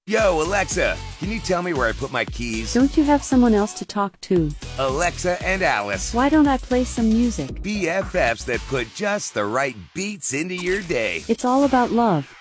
Yo, Alexa, can you tell me where I put my keys? Don't you have someone else to talk to? Alexa and Alice, Why don't I play some music? BFFs that put just the right beats into your day. It's all about love.